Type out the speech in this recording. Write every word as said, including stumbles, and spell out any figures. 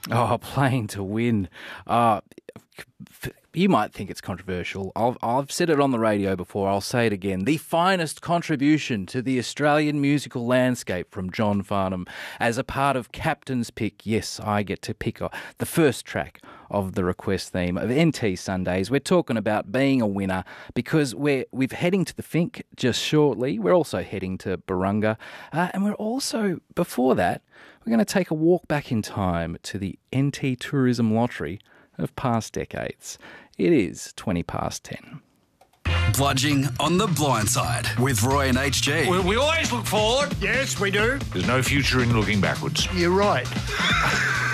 Oh, playing to win. Uh, you might think it's controversial. I've, I've said it on the radio before. I'll say it again. The finest contribution to the Australian musical landscape from John Farnham as a part of Captain's Pick. Yes, I get to pick the first track of the request theme of N T Sundays. We're talking about being a winner because we're we're heading to the Fink just shortly. We're also heading to Barunga. Uh, and we're also, before that, we're going to take a walk back in time to the N T Tourism Lottery of past decades. It is twenty past ten. Bludging on the blind side with Roy and H G. We, we always look forward. Yes, we do. There's no future in looking backwards. You're right.